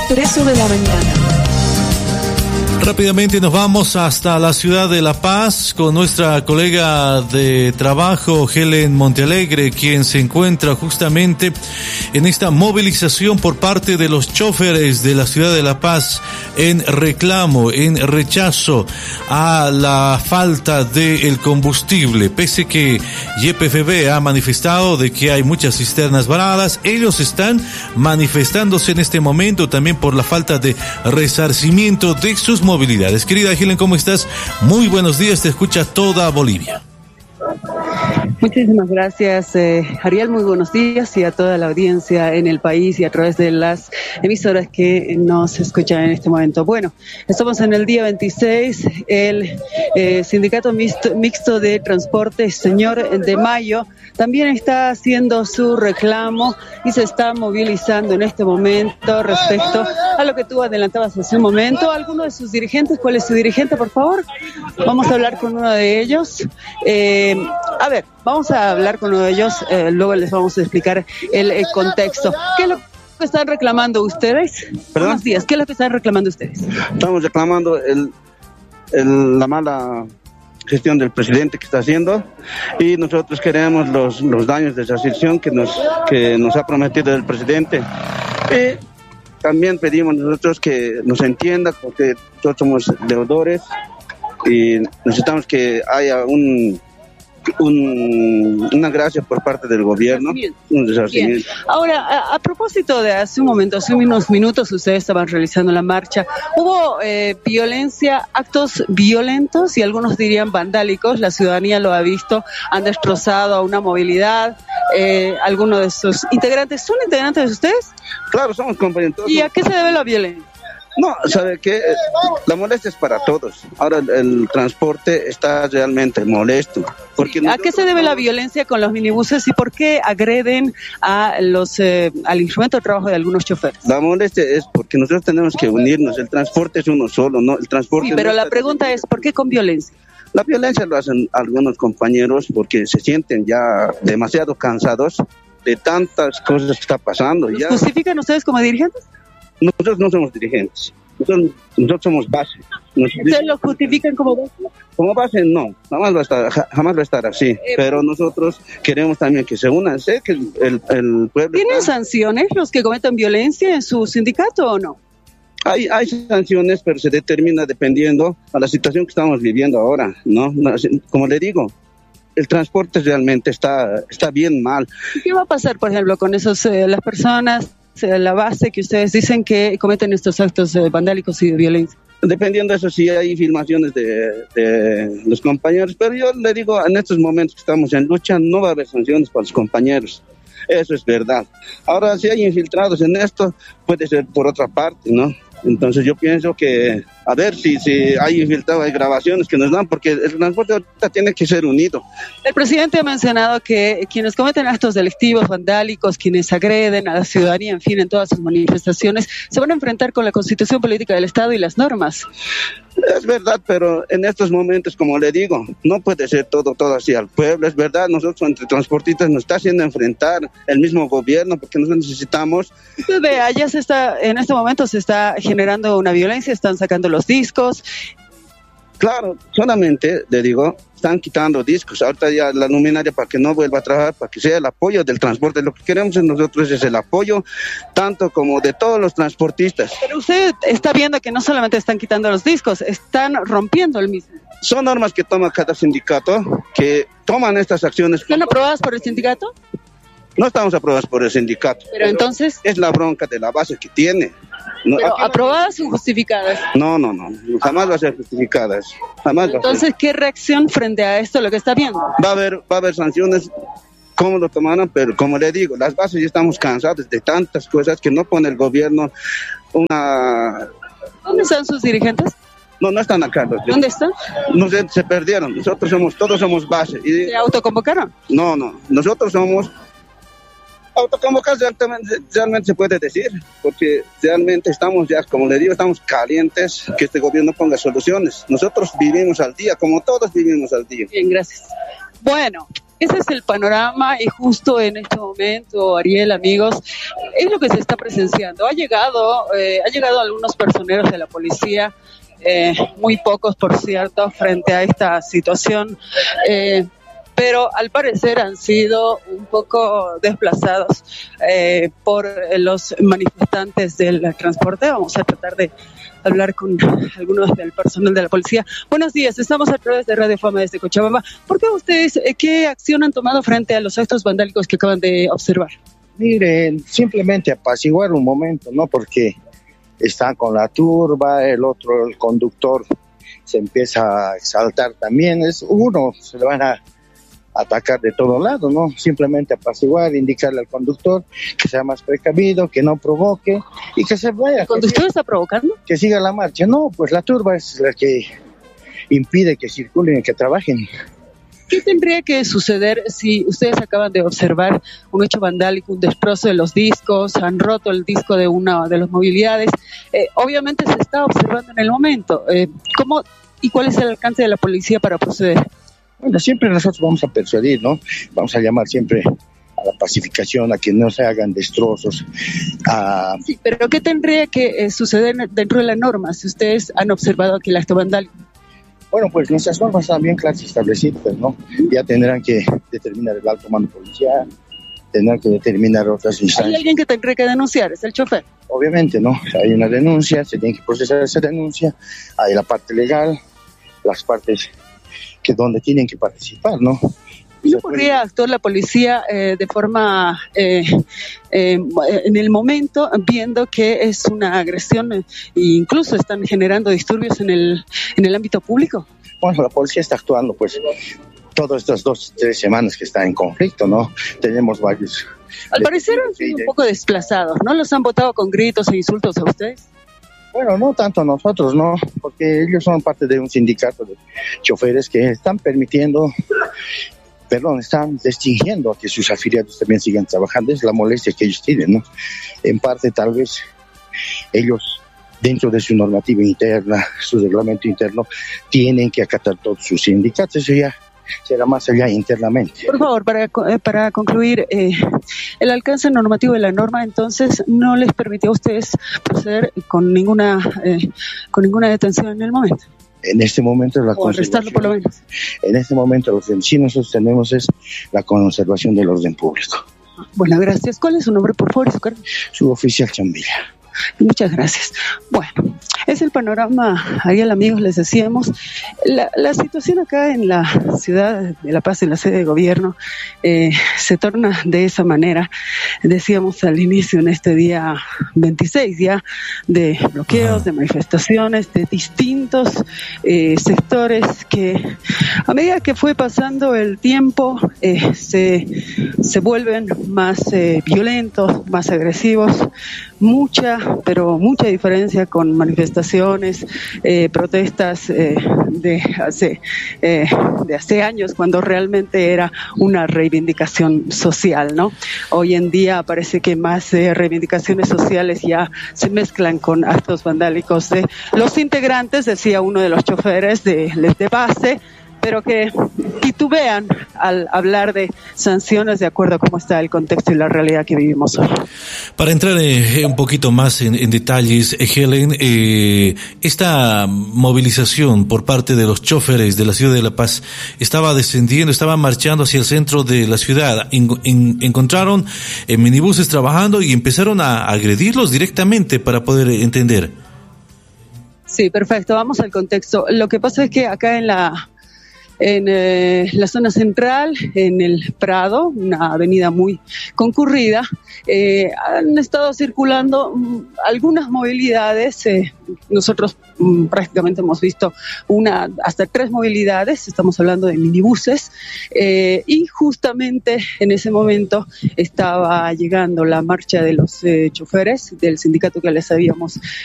Expreso de la Mañana. Rápidamente nos vamos hasta la ciudad de La Paz con nuestra colega de trabajo, Helen Montealegre, quien se encuentra justamente en esta movilización por parte de los choferes de la ciudad de La Paz en reclamo, en rechazo a la falta del combustible. Pese que YPFB ha manifestado de que hay muchas cisternas varadas, ellos están manifestándose en este momento también por la falta de resarcimiento de sus movilidades. Querida Helen, ¿cómo estás? Muy buenos días, te escucha toda Bolivia. Muchísimas gracias, Ariel, muy buenos días y a toda la audiencia en el país y a través de las emisoras que nos escuchan en este momento. Bueno, estamos en el día 26, el Sindicato Mixto de Transporte, Señor de Mayo, también está haciendo su reclamo y se está movilizando en este momento respecto a lo que tú adelantabas hace un momento. ¿Alguno de sus dirigentes? ¿Cuál es su dirigente, por favor? Vamos a hablar con uno de ellos. Vamos a hablar con uno de ellos, luego les vamos a explicar el contexto. ¿Qué es lo que están reclamando ustedes? ¿Perdón? Buenos días, ¿qué es lo que están reclamando ustedes? Estamos reclamando la mala gestión del presidente que está haciendo y nosotros queremos los daños de resarcción que nos ha prometido el presidente. Y también pedimos nosotros que nos entienda porque nosotros somos deudores y necesitamos que haya una gracia por parte del gobierno, un resarcimiento. Ahora, a propósito de hace unos minutos ustedes estaban realizando la marcha, hubo violencia, actos violentos y algunos dirían vandálicos, la ciudadanía lo ha visto, han destrozado una movilidad, algunos de sus integrantes, ¿son integrantes de ustedes? Claro, somos compañeros. ¿Y a qué se debe la violencia? No, ¿sabe qué? La molestia es para todos. Ahora el transporte está realmente molesto. Porque ¿A qué se debe la violencia con los minibuses y por qué agreden al instrumento de trabajo de algunos choferes? La molestia es porque nosotros tenemos que unirnos. El transporte es uno solo, ¿no? El transporte. Sí, pero la pregunta es, ¿por qué con violencia? La violencia lo hacen algunos compañeros porque se sienten ya demasiado cansados de tantas cosas que está pasando. ¿Los justifican ustedes como dirigentes? Nosotros no somos dirigentes, nosotros somos base. ¿Ustedes lo justifican como base? Como base no, jamás va a estar así, pero nosotros queremos también que se unan, sé que el pueblo... ¿Tienen sanciones los que cometen violencia en su sindicato o no? Hay sanciones, pero se determina dependiendo a la situación que estamos viviendo ahora, ¿no? Como le digo, el transporte realmente está bien mal. ¿Y qué va a pasar, por ejemplo, con las personas de la base que ustedes dicen que cometen estos actos vandálicos y de violencia? Dependiendo de eso, sí hay filmaciones de los compañeros, pero yo le digo, en estos momentos que estamos en lucha, no va a haber sanciones para los compañeros. Eso es verdad. Ahora, si hay infiltrados en esto, puede ser por otra parte, ¿no? Entonces yo pienso que, a ver si hay infiltrado, hay grabaciones que nos dan, porque el transporte ahorita tiene que ser unido. El presidente ha mencionado que quienes cometen actos delictivos, vandálicos, quienes agreden a la ciudadanía, en fin, en todas sus manifestaciones, se van a enfrentar con la Constitución Política del Estado y las normas. Es verdad, pero en estos momentos, como le digo, no puede ser todo así al pueblo. Es verdad, nosotros entre transportistas nos está haciendo enfrentar el mismo gobierno porque nosotros necesitamos... Usted ve, allá en este momento se está generando una violencia, están sacando los discos. Claro, solamente, le digo, están quitando discos. Ahorita ya la luminaria para que no vuelva a trabajar, para que sea el apoyo del transporte. Lo que queremos nosotros es el apoyo tanto como de todos los transportistas. Pero usted está viendo que no solamente están quitando los discos, están rompiendo el mismo. Son normas que toma cada sindicato, que toman estas acciones. ¿Están aprobadas por el sindicato? No estamos aprobados por el sindicato. Pero entonces... Es la bronca de la base que tiene. No, pero aprobadas o justificadas. No, jamás va a ser justificadas. Jamás. Entonces, ¿qué reacción frente a esto lo que está viendo? Va a haber sanciones, cómo lo tomaron, pero como le digo, las bases ya estamos cansados de tantas cosas que no pone el gobierno una... ¿Dónde están sus dirigentes? No están acá. ¿Dónde están? No sé, se perdieron. Todos somos base. ¿Se autoconvocaron? No, nosotros somos... Autoconvocar realmente se puede decir, porque realmente estamos ya, como le digo, estamos calientes que este gobierno ponga soluciones. Nosotros vivimos al día, como todos vivimos al día. Bien, gracias. Bueno, Ese es el panorama y justo en este momento, Ariel, amigos, es lo que se está presenciando. Ha llegado algunos personeros de la policía, muy pocos, por cierto, frente a esta situación, pero al parecer han sido un poco desplazados por los manifestantes del transporte. Vamos a tratar de hablar con algunos del personal de la policía. Buenos días, estamos a través de Radio Fama desde Cochabamba. ¿Por qué ustedes, qué acción han tomado frente a los actos vandálicos que acaban de observar? Miren, simplemente apaciguar un momento, ¿no? Porque están con la turba, el conductor se empieza a exaltar también. Se le van a atacar de todo lado, ¿no? Simplemente apaciguar, indicarle al conductor que sea más precavido, que no provoque y que se vaya. ¿El conductor está provocando? Que siga la marcha. No, pues la turba es la que impide que circulen y que trabajen. ¿Qué tendría que suceder si ustedes acaban de observar un hecho vandálico, un destrozo de los discos, han roto el disco de una de las movilidades? Obviamente se está observando en el momento. ¿Cómo y cuál es el alcance de la policía para proceder? Bueno, siempre nosotros vamos a persuadir, ¿no? Vamos a llamar siempre a la pacificación, a que no se hagan destrozos. Sí, pero ¿qué tendría que suceder dentro de la norma si ustedes han observado aquí el acto vandálico? Bueno, pues nuestras normas están bien claras y establecidas, ¿no? Ya tendrán que determinar el alto mando policial, tendrán que determinar otras instancias. ¿Hay alguien que tendría que denunciar? ¿Es el chofer? Obviamente, ¿no? Hay una denuncia, se tiene que procesar esa denuncia, hay la parte legal, las partes donde tienen que participar, ¿no? ¿Y no podría actuar la policía de forma en el momento, viendo que es una agresión e incluso están generando disturbios en el ámbito público? Bueno, la policía está actuando, pues, todas estas 2-3 semanas que está en conflicto, ¿no? Tenemos varios... Al parecer han sido un poco desplazados, ¿no? ¿Los han votado con gritos e insultos a ustedes? Bueno, no tanto nosotros, ¿no? Porque ellos son parte de un sindicato de choferes que están están restringiendo a que sus afiliados también sigan trabajando. Es la molestia que ellos tienen, ¿no? En parte, tal vez, ellos, dentro de su normativa interna, su reglamento interno, tienen que acatar todos sus sindicatos. Eso ya será más allá internamente. Por favor, para concluir, el alcance normativo de la norma entonces no les permitió a ustedes proceder con ninguna detención en el momento. En este momento la conservación, por lo menos. En este momento lo que sí nosotros tenemos es la conservación del orden público. Bueno, gracias. ¿Cuál es su nombre, por favor, y su cargo? Suboficial Chambilla. Muchas gracias. Bueno, es el panorama, Ariel, amigos, les decíamos. La situación acá en la ciudad de La Paz, en la sede de gobierno, se torna de esa manera. Decíamos al inicio, en este día 26 ya, de bloqueos, de manifestaciones, de distintos sectores que a medida que fue pasando el tiempo se vuelven más violentos, más agresivos. Pero mucha diferencia con manifestaciones, protestas de hace años, cuando realmente era una reivindicación social, ¿no? Hoy en día parece que más reivindicaciones sociales ya se mezclan con actos vandálicos de los integrantes, decía uno de los choferes de base, pero que titubean al hablar de sanciones de acuerdo a cómo está el contexto y la realidad que vivimos hoy. Para entrar un poquito más en detalles, Helen, esta movilización por parte de los choferes de la ciudad de La Paz estaba marchando hacia el centro de la ciudad. Encontraron minibuses trabajando y empezaron a agredirlos directamente, para poder entender. Sí, perfecto. Vamos al contexto. Lo que pasa es que acá en la zona central, en el Prado, una avenida muy concurrida, han estado circulando algunas movilidades. Nosotros prácticamente hemos visto hasta 3 movilidades, estamos hablando de minibuses, y justamente en ese momento estaba llegando la marcha de los choferes del sindicato que les habíamos